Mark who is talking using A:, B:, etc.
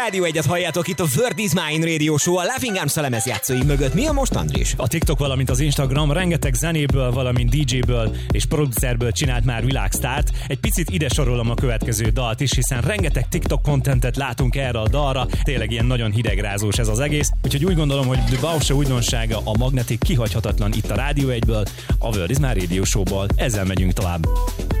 A: Rádió 1-et halljátok itt a Word is Mine Radio Show a Laughing Arms lemezjátszói mögött. Mi a most, Andris?
B: A TikTok, valamint az Instagram rengeteg zenéből, valamint DJ-ből és producerből csinált már világsztárt. Egy picit ide sorolom a következő dalt is, hiszen rengeteg TikTok contentet látunk erre a dalra. Tényleg ilyen nagyon hidegrázós ez az egész. Úgyhogy úgy gondolom, hogy The Bausa újdonsága, a Magnetic kihagyhatatlan itt a Rádió 1-ből, a Word is Mine Radio Show-ból. Ezzel megyünk tovább.